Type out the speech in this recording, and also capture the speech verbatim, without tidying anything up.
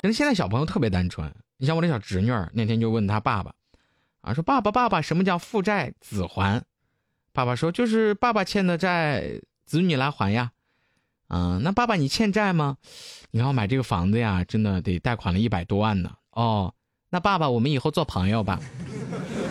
可是现在小朋友特别单纯，你像我的小侄女儿那天就问他爸爸啊，说爸爸爸爸什么叫父债子还？爸爸说就是爸爸欠的债子女来还呀。嗯，那爸爸你欠债吗？你看我买这个房子呀，真的得贷款了一百多万呢。哦，那爸爸我们以后做朋友吧。